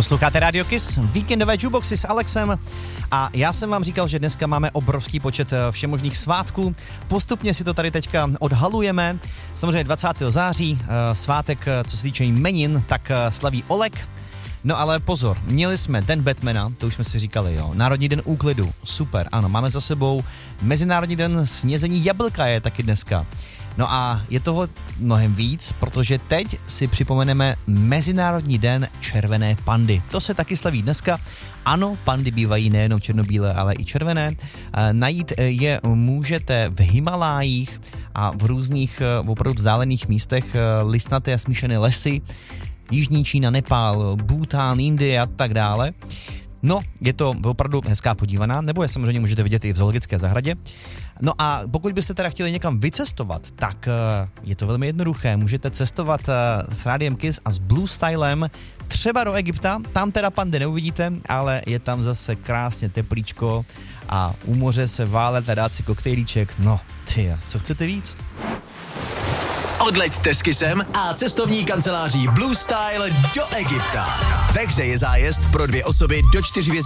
Posloucháte Radio Kiss, víkendové jukeboxy s Alexem a já jsem vám říkal, že dneska máme obrovský počet všemožných svátků. Postupně si to tady teďka odhalujeme. Samozřejmě 20. září, svátek, co se týče jmenin, tak slaví Oleg. No ale pozor, měli jsme Den Batmana, to už jsme si říkali, jo. Národní den úklidu, super, ano, máme za sebou Mezinárodní den snězení jablka je taky dneska. No a je toho mnohem víc, protože teď si připomeneme Mezinárodní den červené pandy. To se taky slaví dneska. Ano, pandy bývají nejenom černobílé, ale i červené. Najít je můžete v Himalájích a v různých opravdu vzdálených místech listnaté a smíšené lesy. Jižní Čína, Nepál, Bhútán, Indie a tak dále. No, je to opravdu hezká podívaná, nebo je samozřejmě můžete vidět i v zoologické zahradě. No a pokud byste teda chtěli někam vycestovat, tak je to velmi jednoduché. Můžete cestovat s Rádiem Kiss a s Blue Stylem třeba do Egypta. Tam teda pandy neuvidíte, ale je tam zase krásně teplíčko a u moře se válet a dát si koktejlíček. No, co chcete víc? Odleďte s Kissem a cestovní kanceláří Blue Style do Egypta. Ve hře je zájezd pro 2 osoby do 4 hvězd